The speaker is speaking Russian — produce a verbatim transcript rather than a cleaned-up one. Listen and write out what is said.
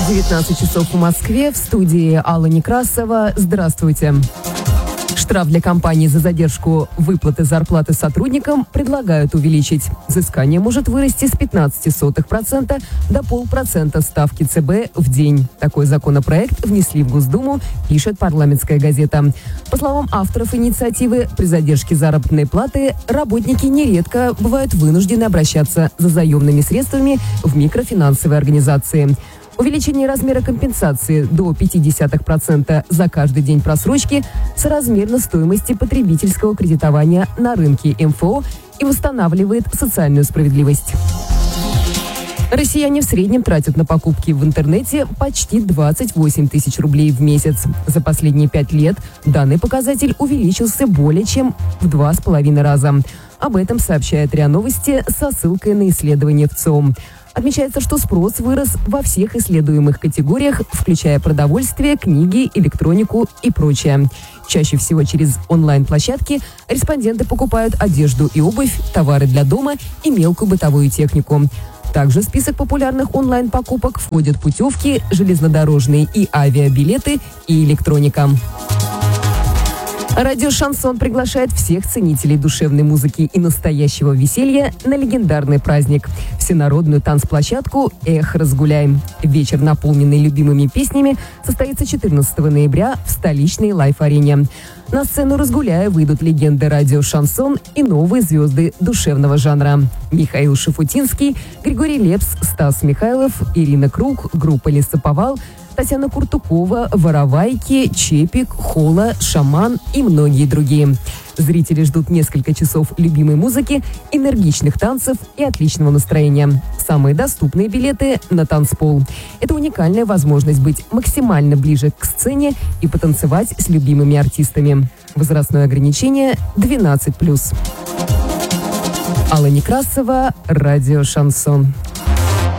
девятнадцать часов в Москве, в студии Алла Некрасова. Здравствуйте. Штраф для компании за задержку выплаты зарплаты сотрудникам предлагают увеличить. Взыскание может вырасти с пятнадцати сотых процента до полпроцента ставки ЦБ в день. Такой законопроект внесли в Госдуму, пишет «Парламентская газета». По словам авторов инициативы, при задержке заработной платы работники нередко бывают вынуждены обращаться за заемными средствами в микрофинансовые организации. Увеличение размера компенсации до пятьдесят процентов за каждый день просрочки соразмерно стоимости потребительского кредитования на рынке эм эф о и восстанавливает социальную справедливость. Россияне в среднем тратят на покупки в интернете почти двадцать восемь тысяч рублей в месяц. За последние пять лет данный показатель увеличился более чем в два с половиной раза. Об этом сообщает РИА Новости со ссылкой на исследование в ЦИОМ. Отмечается, что спрос вырос во всех исследуемых категориях, включая продовольствие, книги, электронику и прочее. Чаще всего через онлайн-площадки респонденты покупают одежду и обувь, товары для дома и мелкую бытовую технику. Также в список популярных онлайн-покупок входят путевки, железнодорожные и авиабилеты и электроника. Радио «Шансон» приглашает всех ценителей душевной музыки и настоящего веселья на легендарный праздник – всенародную танцплощадку «Эх, разгуляй». Вечер, наполненный любимыми песнями, состоится четырнадцатого ноября в столичной лайф-арене. На сцену «Разгуляя» выйдут легенды радио «Шансон» и новые звезды душевного жанра. Михаил Шафутинский, Григорий Лепс, Стас Михайлов, Ирина Круг, группа «Лесоповал», Татьяна Куртукова, Воровайки, Чепик, Хола, Шаман и многие другие. Зрители ждут несколько часов любимой музыки, энергичных танцев и отличного настроения. Самые доступные билеты на танцпол. Это уникальная возможность быть максимально ближе к сцене и потанцевать с любимыми артистами. Возрастное ограничение двенадцать плюс. Алла Некрасова, радио «Шансон».